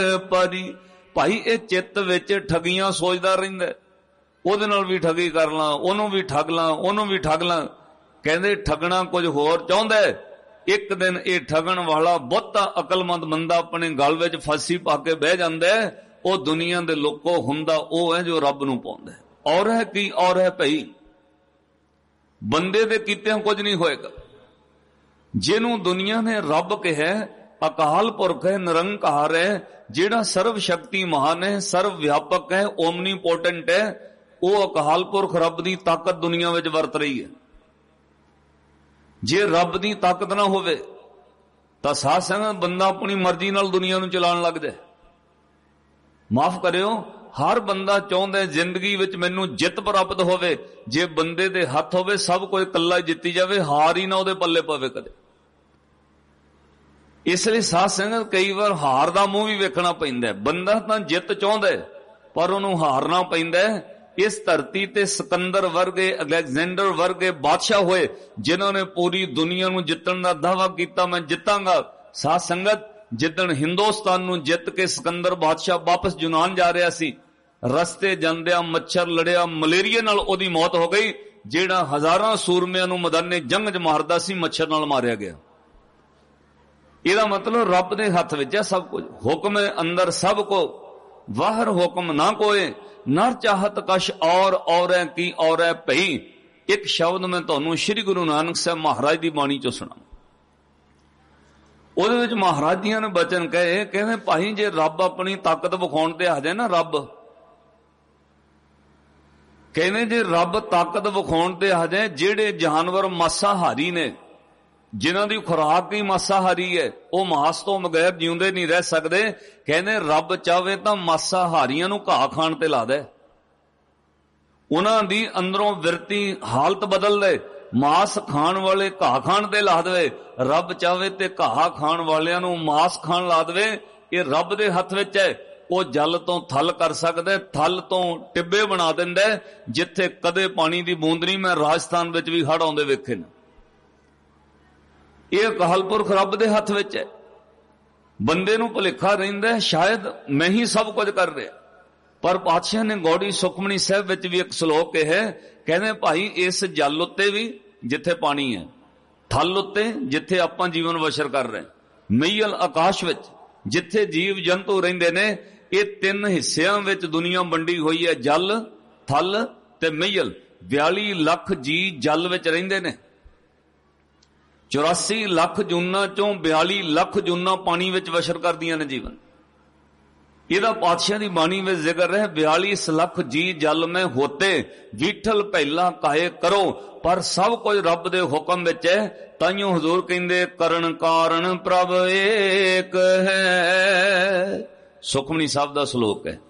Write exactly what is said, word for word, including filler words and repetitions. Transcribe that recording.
पारी भाई ये चित्त विच ठगियां सोचदा रहिंदा, ओहदे नाल भी ठगी कर ਲਾਂ, ओनू भी ठग ਲਾਂ, ओनू भी ठग ਲਾਂ। कहंदे ठगना कुछ होर चाहुंदा है। एक दिन ये ठगण वाला बहुता अकलमंद बंदा अपने गल विच फांसी पा के बह जांदा है। वो दुनिया दे लोको हुंदा वो है जो रब नूं पाउंदा है। और है की और है भई बंदे दे कीतिआं कुछ नहीं होएगा। जिन्हों दुनिया ने रब कहा, अकाल पुरख है, निरंकार है, जिहड़ा सर्व शक्ति महान है, सर्व व्यापक है, ओमनीपोटेंट है, वो अकाल पुरख रब दी ताकत दुनिया विच वरत रही है। जे रब दी ताकत ना होवे तां साध संगत बंदा अपनी मर्जी नाल दुनिया नूं चलाण लग जाए। माफ करियो, हर बंदा चाहुंदा है जिंदगी विच मैनूं जित प्राप्त होवे। जे बंदे दे हथ होवे सब कोई कल्ला जित्ती जावे, हार ही ना उहदे पल्ले पवे कदे। इसलिए साध संगत कई बार हार दा मूंह भी वेखना पैंदा है। बंदा तां जित चाहुंदा है पर उहनूं हारना पैंदा है। इस धरती ते सिकंदर वर्गे, अलेक्जेंडर वर्गे बादशाह होए जिन्होंने पूरी दुनिया नूं जितण दा दावा कीता, मैं जितांगा। साध संगत जिदण हिंदुस्तान नूं जित के सिकंदर बादशाह वापस यूनान जा रहा सी, रस्ते जांदियां मच्छर लड़िया, मलेरिया नाल ओदी मौत हो गई। जिहड़ा हजारां सूरमियां नूं मैदाने जंग च मारदा सी, मच्छर नाल मारिया गया। इहदा मतलब रब दे हथ विच है सब कुछ। हुक्म है अंदर सब को, बाहर हुक्म ना कोई। नर चाहत कश और और है की और है भई। एक शब्द मैं तुहानूं श्री गुरु नानक साहब महाराज दी बाणी चों सुणा। ਉਹਦੇ ਵਿੱਚ महाराज ਦੀਆਂ ने बचन कहे, कहते भाई जे रब अपनी ताकत विखाउण ते आ जाए ना, रब कहने जे रब ताकत विखाउण ते आ जाए, जेड़े जानवर मासाहारी ने, जिन्हां दी खुराक ही मासाहारी है, वो मांस तो बगैर जिउंदे नहीं रह सकते। कहने रब चाहे तां मासाहारियां नूं घाह खाण ते ला दे, उन्हां दी अंदरों विरती हालत बदल दे। मांस खाण वाले घाह खाण ते ला दे, रब चाहे ते घाह खाण वालियां नूं मांस खाण ला दे। ये रब दे हथ विच है। वो जल तो थल कर सकदा, थल तो टिब्बे बना दिंदा है, जिथे कदे पानी दी बूंद नहीं। मैं राजस्थान विच भी हड़ आउंदे वेखे ने। ये अकाल पुरख रब दे हथ विच है। बंदे नूं भुलेखा रहिंदा शायद मैं ही सब कुछ कर रहा, पर पातशाह ने गौड़ी सुखमनी साहब विच भी एक श्लोक है, कहने भाई इस जल उत्ते भी जिथे पानी है, थल उत्ते जिथे आपां जीवन बसर कर रहे, मईयल आकाश विच जिथे जीव जंतु रहिंदे ने। ये तीन हिस्सियां विच दुनिया वंडी हुई है, जल, थल ते मईयल। बयाली लख जी जल विच रहिंदे ने। चौरासी लख जूना चों बयाली लख जूना पानी विच बसर करदियां ने जीवन। इहदा पातशाह दी बाणी में जिक्र है, बयालीस लख जी जल में होते, विठल पहला काहे करो। पर सब कुछ रब दे हुक्म विच है। ताइयों हजूर कहंदे करण कारण प्रभ एक है। सुखमनी साहब दा श्लोक है।